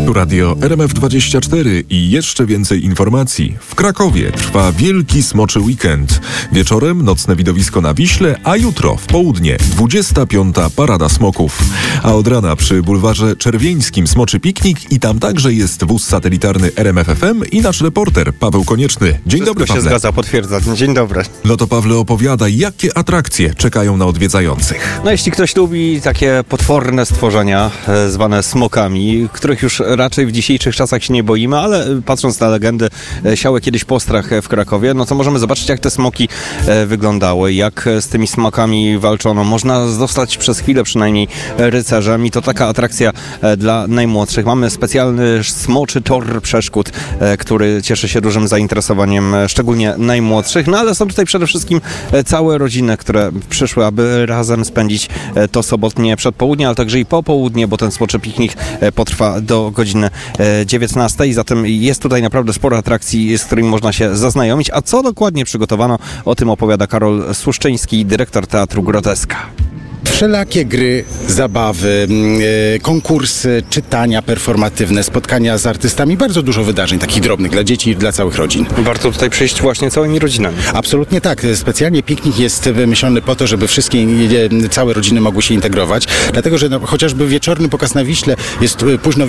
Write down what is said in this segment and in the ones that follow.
Tu radio RMF24 i jeszcze więcej informacji. W Krakowie trwa wielki smoczy weekend. Wieczorem nocne widowisko na Wiśle, a jutro w południe 25. Parada Smoków. A od rana przy bulwarze Czerwieńskim smoczy piknik i tam także jest wóz satelitarny RMF FM i nasz reporter Paweł Konieczny. Dzień dobry, Pawle. Się zgadza, potwierdzam. Dzień dobry. No to Pawle, opowiadaj, jakie atrakcje czekają na odwiedzających. No jeśli ktoś lubi takie potworne stworzenia zwane smokami, których już raczej w dzisiejszych czasach się nie boimy, ale patrząc na legendy, siały kiedyś postrach w Krakowie, no to możemy zobaczyć, jak te smoki wyglądały, jak z tymi smokami walczono. Można zostać przez chwilę przynajmniej rycerzem i to taka atrakcja dla najmłodszych. Mamy specjalny smoczy tor przeszkód, który cieszy się dużym zainteresowaniem, szczególnie najmłodszych, no ale są tutaj przede wszystkim całe rodziny, które przyszły, aby razem spędzić to sobotnie przedpołudnie, ale także i popołudnie, bo ten smoczy piknik potrwa do godziny 19. Zatem jest tutaj naprawdę sporo atrakcji, z którymi można się zaznajomić. A co dokładnie przygotowano, o tym opowiada Karol Słuszczyński, dyrektor Teatru Groteska. Wszelakie gry, zabawy, konkursy, czytania performatywne, spotkania z artystami, bardzo dużo wydarzeń takich drobnych dla dzieci i dla całych rodzin. Warto tutaj przyjść właśnie całymi rodzinami. Absolutnie tak. Specjalnie piknik jest wymyślony po to, żeby wszystkie, całe rodziny mogły się integrować, dlatego że chociażby wieczorny pokaz na Wiśle jest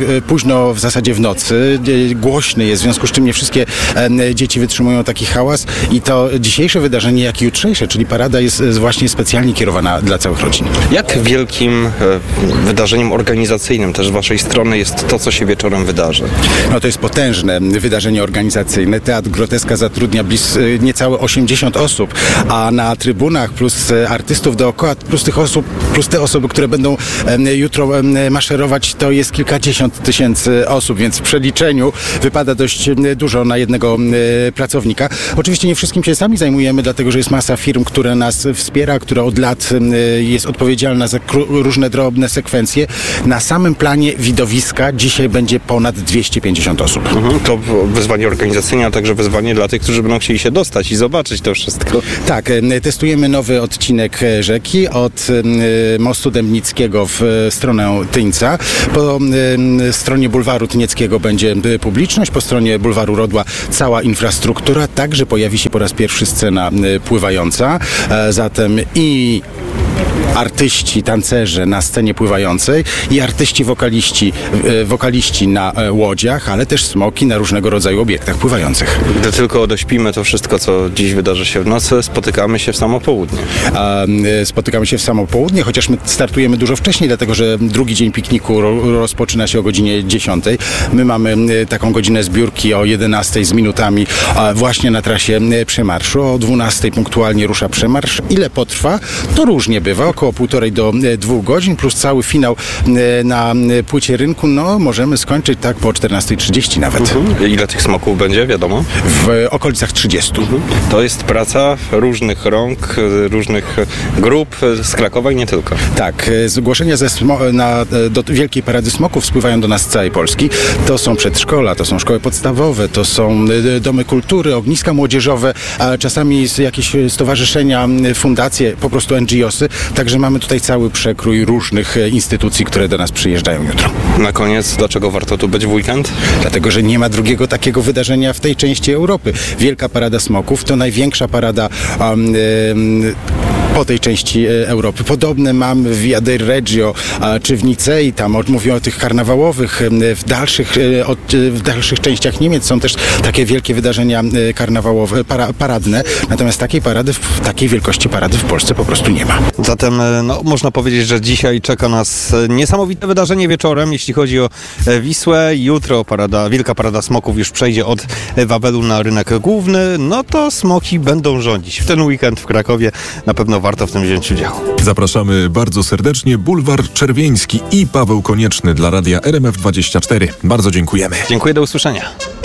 późno w zasadzie w nocy, głośny jest, w związku z czym nie wszystkie dzieci wytrzymują taki hałas i to dzisiejsze wydarzenie, jak i jutrzejsze, czyli parada jest właśnie specjalnie kierowana dla całych rodzin. Jak wielkim wydarzeniem organizacyjnym też z waszej strony jest to, co się wieczorem wydarzy? No to jest potężne wydarzenie organizacyjne. Teatr Groteska zatrudnia niecałe 80 osób, a na trybunach plus artystów dookoła, plus te osoby, które będą jutro maszerować, to jest kilkadziesiąt tysięcy osób, więc w przeliczeniu wypada dość dużo na jednego pracownika. Oczywiście nie wszystkim się sami zajmujemy, dlatego że jest masa firm, które nas wspiera, która od lat jest odpowiedzialna za różne drobne sekwencje. Na samym planie widowiska dzisiaj będzie ponad 250 osób. To wyzwanie organizacyjne, a także wyzwanie dla tych, którzy będą chcieli się dostać i zobaczyć to wszystko. Tak, testujemy nowy odcinek rzeki od mostu Dębnickiego w stronę Tyńca. Po stronie bulwaru Tynieckiego będzie publiczność, po stronie bulwaru Rodła cała infrastruktura, także pojawi się po raz pierwszy scena pływająca. Zatem i artyści, tancerze na scenie pływającej i artyści, wokaliści na łodziach, ale też smoki na różnego rodzaju obiektach pływających. Gdy tylko dośpimy to wszystko, co dziś wydarzy się w nocy, spotykamy się w samo południe. Spotykamy się w samo południe, chociaż my startujemy dużo wcześniej, dlatego że drugi dzień pikniku rozpoczyna się o godzinie 10. My mamy taką godzinę zbiórki o 11 z minutami właśnie na trasie przemarszu. O 12 punktualnie rusza przemarsz. Ile potrwa? To różnie bywa. Około 1,5 do 2 godzin, plus cały finał na płycie rynku, no możemy skończyć tak po 14:30 nawet. Ile tych smoków będzie, wiadomo? W okolicach 30. To jest praca różnych rąk, różnych grup z Krakowa i nie tylko. Tak, zgłoszenia do Wielkiej Parady Smoków spływają do nas z całej Polski. To są przedszkola, to są szkoły podstawowe, to są domy kultury, ogniska młodzieżowe, a czasami jakieś stowarzyszenia, fundacje, po prostu NGO-sy. Także mamy tutaj cały przekrój różnych instytucji, które do nas przyjeżdżają jutro. Na koniec, dlaczego warto tu być w weekend? Dlatego, że nie ma drugiego takiego wydarzenia w tej części Europy. Wielka Parada Smoków to największa parada po tej części Europy. Podobne mamy w Via del Regio czy w Nicei, tam mówią o tych karnawałowych. W dalszych częściach Niemiec są też takie wielkie wydarzenia karnawałowe, paradne. Natomiast takiej wielkości parady w Polsce po prostu nie ma. Zatem można powiedzieć, że dzisiaj czeka nas niesamowite wydarzenie wieczorem, jeśli chodzi o Wisłę. Jutro Wielka Parada Smoków już przejdzie od Wawelu na rynek główny. No to smoki będą rządzić. W ten weekend w Krakowie na pewno warto w tym wziąć udział. Zapraszamy bardzo serdecznie. Bulwar Czerwieński i Paweł Konieczny dla radia RMF24. Bardzo dziękujemy. Dziękuję, do usłyszenia.